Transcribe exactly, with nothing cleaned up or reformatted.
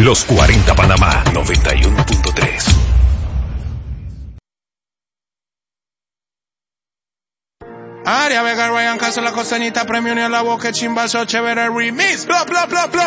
Los cuarenta Panamá noventa y uno punto tres. Aria Vega, Ryan Castro, La Costeñita, Premio ni a la boca, chimbazo, chévere remix, bla, bla, bla, bla.